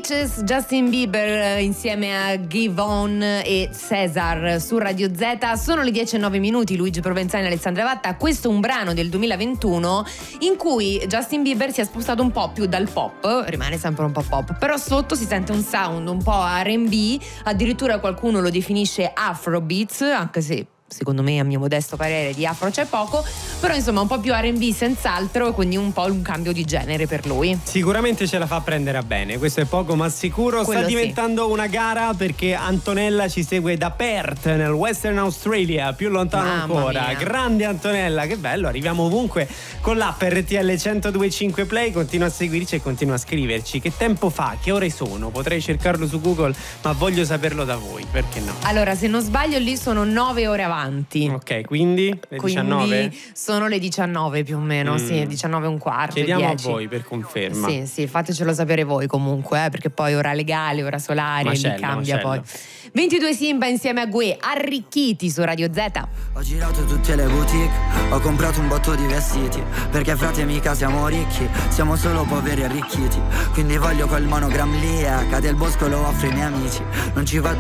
Peaches, Justin Bieber insieme a Give On e Cesar su Radio Z. Sono le 10:09, Luigi Provenzano e Alessandra Vatta. Questo è un brano del 2021 in cui Justin Bieber si è spostato un po' più dal pop, rimane sempre un po' pop, però sotto si sente un sound un po' R&B, addirittura qualcuno lo definisce Afrobeats, anche se secondo me, a mio modesto parere, di afro c'è poco, però insomma un po' più R&B senz'altro, quindi un po' un cambio di genere per lui. Sicuramente ce la fa prendere a bene, questo è poco ma sicuro. Quello sta diventando una gara, perché Antonella ci segue da Perth nel Western Australia, più lontano ancora. Grande Antonella, che bello, arriviamo ovunque con l'app RTL 102.5 Play. Continua a seguirci e continua a scriverci. Che tempo fa? Che ore sono? Potrei cercarlo su Google, ma voglio saperlo da voi, perché no? Allora, se non sbaglio lì sono 9 ore avanti. Ok, quindi le 19? Sono le 19 più o meno, sì, 19:15. Chiediamo 10. a voi per conferma. Sì, fatecelo sapere voi comunque, perché poi ora legale, ora solare, lì cambia poi. 22 Simba insieme a Gue, arricchiti su Radio Z. Ho girato tutte le boutique, ho comprato un botto di vestiti, perché frate mica siamo ricchi, siamo solo poveri arricchiti. Quindi voglio quel monogram lì, cade il bosco lo offro ai miei amici. Non ci vado